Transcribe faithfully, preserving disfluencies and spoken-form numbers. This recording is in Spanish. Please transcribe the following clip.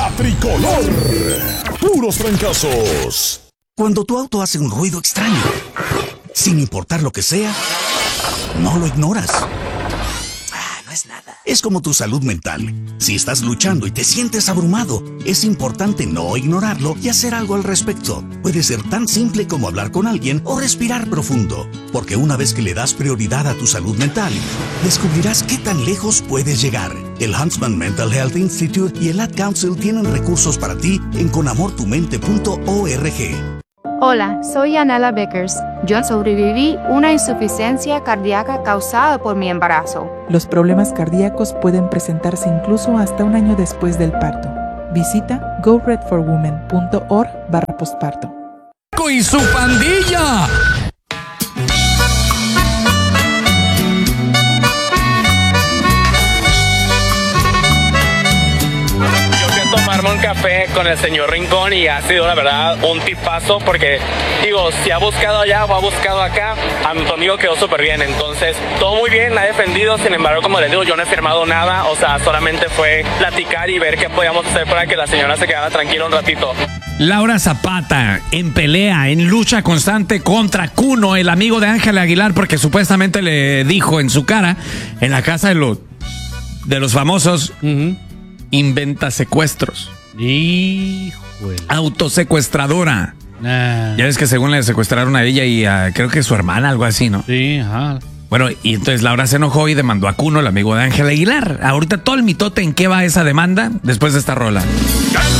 La Tricolor. Puros trancazos. Cuando tu auto hace un ruido extraño, sin importar lo que sea, no lo ignoras. Ah, no es nada. Es como tu salud mental. Si estás luchando y te sientes abrumado, es importante no ignorarlo y hacer algo al respecto. Puede ser tan simple como hablar con alguien o respirar profundo, porque una vez que le das prioridad a tu salud mental, descubrirás qué tan lejos puedes llegar. El Huntsman Mental Health Institute y el Ad Council tienen recursos para ti en con amor tu mente punto org. Hola, soy Anela Vickers. Yo sobreviví una insuficiencia cardíaca causada por mi embarazo. Los problemas cardíacos pueden presentarse incluso hasta un año después del parto. Visita go red for women punto org barra posparto. ¡Y su pandilla! Tomarme un café con el señor Rincón y ha sido la verdad un tipazo porque digo, si ha buscado allá o ha buscado acá, a mi amigo quedó súper bien, entonces todo muy bien, ha defendido, sin embargo como les digo, yo no he firmado nada, o sea, solamente fue platicar y ver qué podíamos hacer para que la señora se quedara tranquila un ratito. Laura Zapata en pelea, en lucha constante contra Cuno, el amigo de Ángela Aguilar, porque supuestamente le dijo en su cara, en la casa de, lo, de los famosos, uh-huh. inventa secuestros. Híjole. Autosecuestradora. Nah. Ya ves que según le secuestraron a ella y a, creo que su hermana, algo así, ¿no? Sí, ajá. Bueno, y entonces Laura se enojó y demandó a Cuno, el amigo de Ángela Aguilar. Ahorita todo el mitote en qué va esa demanda después de esta rola.